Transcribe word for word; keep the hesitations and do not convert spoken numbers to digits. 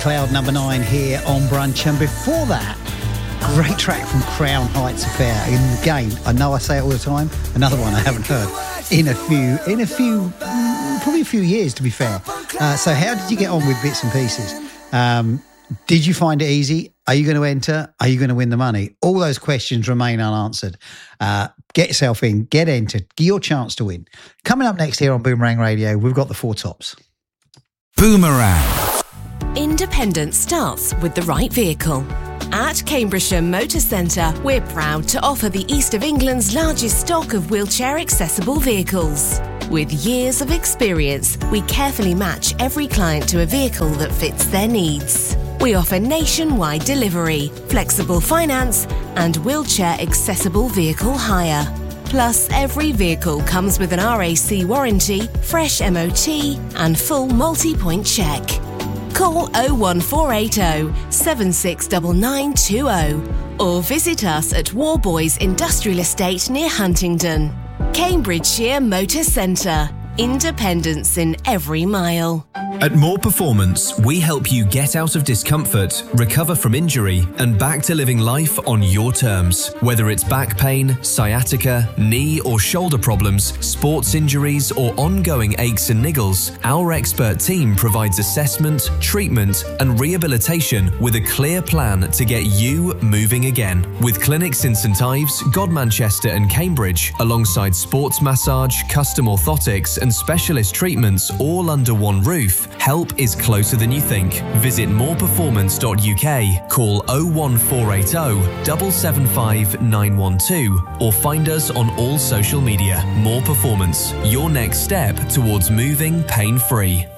Cloud number nine here on Brunch. And before that, great track from Crown Heights Affair. And again, I know I say it all the time, another one I haven't heard in a few, in a few, probably a few years, to be fair. Uh, so how did you get on with Bits and Pieces? Um, did you find it easy? Are you going to enter? Are you going to win the money? All those questions remain unanswered. Uh, get yourself in, get entered, get your chance to win. Coming up next here on Boomerang Radio, we've got the Four Tops. Boomerang. Independence starts with the right vehicle. At Cambridgeshire Motor Centre, we're proud to offer the East of England's largest stock of wheelchair-accessible vehicles. With years of experience, we carefully match every client to a vehicle that fits their needs. We offer nationwide delivery, flexible finance, and wheelchair-accessible vehicle hire. Plus, every vehicle comes with an R A C warranty, fresh M O T, and full multi-point check. Call oh one four eight oh, seven six nine nine two oh or visit us at Warboys Industrial Estate near Huntingdon. Cambridgeshire Motor Centre. Independence in every mile. At More Performance, we help you get out of discomfort, recover from injury, and back to living life on your terms. Whether it's back pain, sciatica, knee or shoulder problems, sports injuries, or ongoing aches and niggles, our expert team provides assessment, treatment, and rehabilitation with a clear plan to get you moving again. With clinics in St Ives, Godmanchester, and Cambridge, alongside sports massage, custom orthotics, and specialist treatments all under one roof, help is closer than you think. Visit more performance dot U K, call oh one four eight oh, seven seven five nine one two or find us on all social media. More Performance, your next step towards moving pain-free.